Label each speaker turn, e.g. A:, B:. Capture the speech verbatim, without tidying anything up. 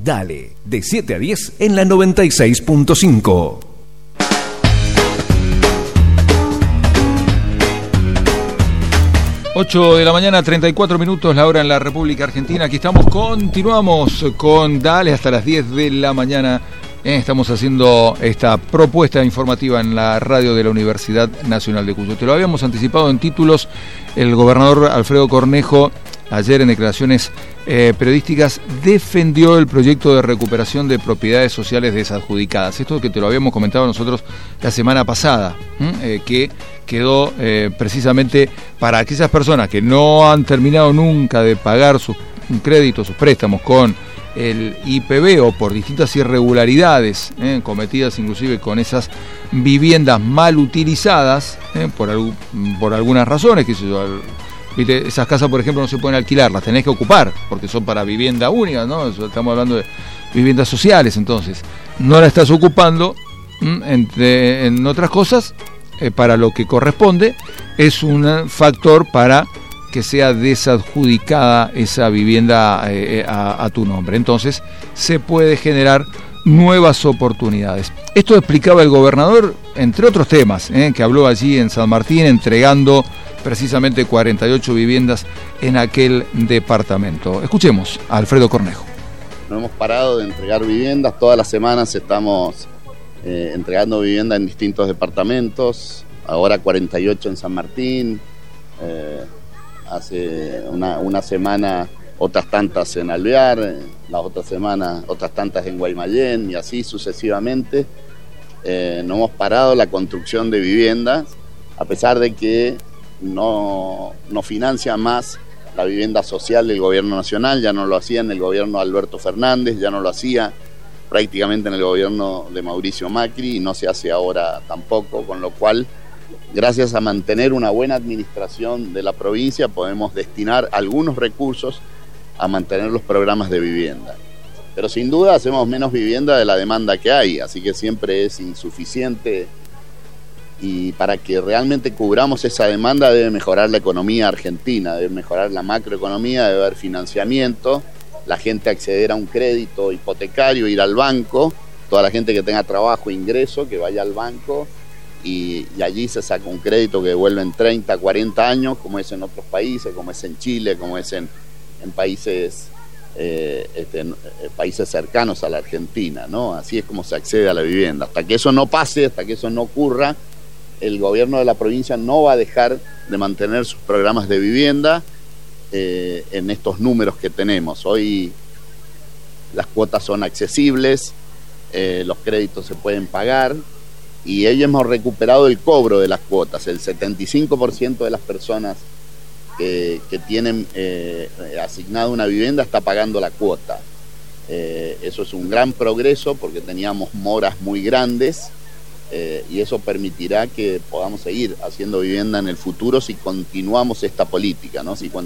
A: Dale, de siete a diez en la noventa y seis punto cinco.
B: ocho de la mañana, treinta y cuatro minutos, la hora en la República Argentina. Aquí estamos, continuamos con Dale hasta las diez de la mañana. Eh, estamos haciendo esta propuesta informativa en la radio de la Universidad Nacional de Cuyo. Te lo habíamos anticipado en títulos. El gobernador Alfredo Cornejo, ayer en declaraciones eh, periodísticas, defendió el proyecto de recuperación de propiedades sociales desadjudicadas. Esto que te lo habíamos comentado nosotros la semana pasada, eh, que quedó eh, precisamente para aquellas personas que no han terminado nunca de pagar sus créditos, sus préstamos con el I P B o por distintas irregularidades eh, cometidas inclusive con esas viviendas mal utilizadas eh, por, algún, por algunas razones, que ¿viste? Esas casas, por ejemplo, no se pueden alquilar, las tenés que ocupar porque son para vivienda única, ¿no? Estamos hablando de viviendas sociales, entonces no la estás ocupando, entre, en otras cosas, eh, para lo que corresponde, es un factor para que sea desadjudicada esa vivienda eh, a, a tu nombre. Entonces se puede generar nuevas oportunidades. Esto explicaba el gobernador, entre otros temas, eh, que habló allí en San Martín, entregando precisamente cuarenta y ocho viviendas en aquel departamento. Escuchemos a Alfredo Cornejo.
C: No hemos parado de entregar viviendas, todas las semanas estamos eh, entregando vivienda en distintos departamentos, ahora cuarenta y ocho en San Martín, eh, hace una, una semana otras tantas en Alvear, la otra semana otras tantas en Guaymallén y así sucesivamente. Eh, no hemos parado la construcción de viviendas, a pesar de que no, no financia más la vivienda social del gobierno nacional, ya no lo hacía en el gobierno de Alberto Fernández, ya no lo hacía prácticamente en el gobierno de Mauricio Macri y no se hace ahora tampoco, con lo cual, gracias a mantener una buena administración de la provincia, podemos destinar algunos recursos a mantener los programas de vivienda. Pero sin duda hacemos menos vivienda de la demanda que hay, así que siempre es insuficiente y para que realmente cubramos esa demanda debe mejorar la economía argentina, debe mejorar la macroeconomía, debe haber financiamiento, la gente acceder a un crédito hipotecario, ir al banco, toda la gente que tenga trabajo e ingreso, que vaya al banco y, y allí se saca un crédito que devuelve en treinta, cuarenta años, como es en otros países, como es en Chile, como es en, en países, eh, este, en, eh, países cercanos a la Argentina, ¿no? Así es como se accede a la vivienda. Hasta que eso no pase, hasta que eso no ocurra, el gobierno de la provincia no va a dejar de mantener sus programas de vivienda eh, en estos números que tenemos. Hoy las cuotas son accesibles, eh, los créditos se pueden pagar y hoy hemos recuperado el cobro de las cuotas. El setenta y cinco por ciento de las personas que, que tienen eh, asignada una vivienda está pagando la cuota. Eh, eso es un gran progreso porque teníamos moras muy grandes. Eh, y eso permitirá que podamos seguir haciendo vivienda en el futuro si continuamos esta política, ¿no? Si